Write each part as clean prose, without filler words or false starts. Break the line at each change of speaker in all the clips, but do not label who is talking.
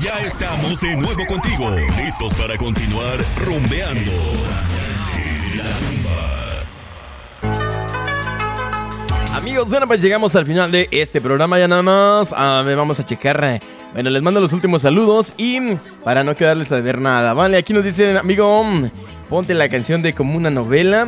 Ya estamos de nuevo contigo, listos para continuar rumbeando.
Amigos, bueno, pues llegamos al final de este programa. Ya nada más vamos a checar. Bueno, les mando los últimos saludos y para no quedarles a deber nada, ¿vale? Aquí nos dicen, amigo, ponte la canción de Como una novela.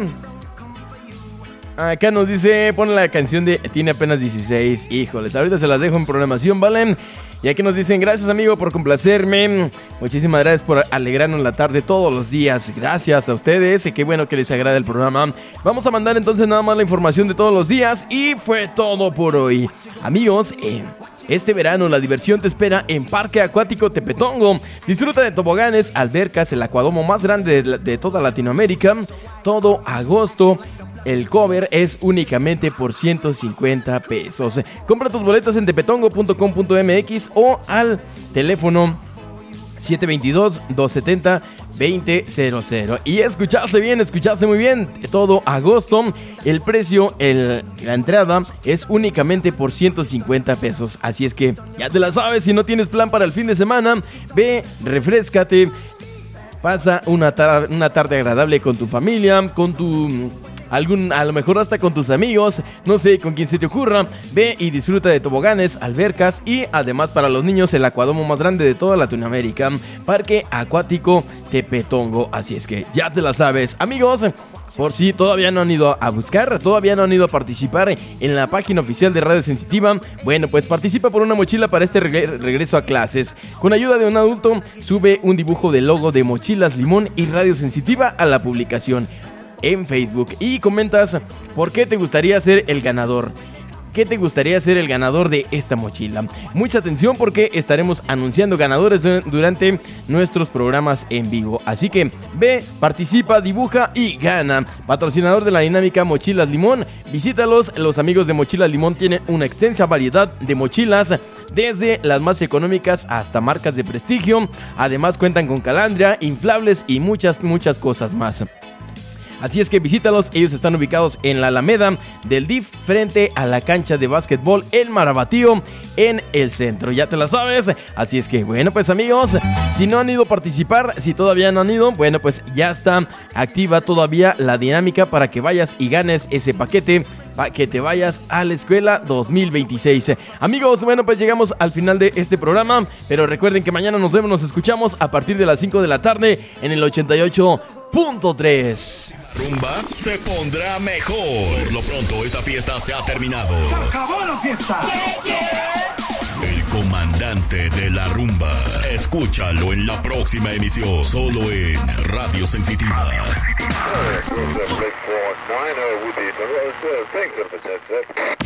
Acá nos dice, pon la canción de Tiene apenas 16. Híjoles, ahorita se las dejo en programación, ¿vale? Y aquí nos dicen, gracias amigo por complacerme. Muchísimas gracias por alegrarnos la tarde todos los días. Gracias a ustedes, qué bueno que les agrada el programa. Vamos a mandar entonces nada más la información de todos los días. Y fue todo por hoy. Amigos, este verano la diversión te espera en Parque Acuático Tepetongo. Disfruta de toboganes, albercas, el acuadomo más grande de toda Latinoamérica. Todo agosto. El cover es únicamente por 150 pesos. Compra tus boletas en tepetongo.com.mx o al teléfono 722-270-2000. Y escuchaste muy bien. Todo agosto. El precio, la entrada es únicamente por 150 pesos. Así es que ya te la sabes. Si no tienes plan para el fin de semana, ve, refréscate. Pasa una tarde agradable con tu familia, con tu... a lo mejor hasta con tus amigos, no sé, con quien se te ocurra. Ve y disfruta de toboganes, albercas y además para los niños el acuadomo más grande de toda Latinoamérica, Parque Acuático Tepetongo. Así es que ya te la sabes, amigos. Por si todavía no han ido a buscar, todavía no han ido a participar en la página oficial de Radio Sensitiva, bueno, pues participa por una mochila para este regreso a clases. Con ayuda de un adulto, sube un dibujo del logo de Mochilas Limón y Radio Sensitiva a la publicación en Facebook y comentas por qué te gustaría ser el ganador. ¿Qué te gustaría ser el ganador de esta mochila? Mucha atención porque estaremos anunciando ganadores durante nuestros programas en vivo. Así que ve, participa, dibuja y gana. Patrocinador de la dinámica Mochilas Limón. Visítalos, los amigos de Mochilas Limón tienen una extensa variedad de mochilas, desde las más económicas hasta marcas de prestigio. Además cuentan con calandria, inflables y muchas cosas más. Así es que visítalos, ellos están ubicados en la Alameda del DIF frente a la cancha de básquetbol El Marabatío en el centro, ya te la sabes. Así es que bueno, pues amigos, si no han ido a participar, si todavía no han ido, bueno, pues ya está activa todavía la dinámica para que vayas y ganes ese paquete para que te vayas a la escuela 2026. Amigos, bueno, pues llegamos al final de este programa, pero recuerden que mañana nos escuchamos a partir de las 5 de la tarde en el 88.3.
Rumba se pondrá mejor. Por lo pronto, esta fiesta se ha terminado.
¡Se acabó la fiesta!
El comandante de la rumba. Escúchalo en la próxima emisión, solo en Radio Sensitiva.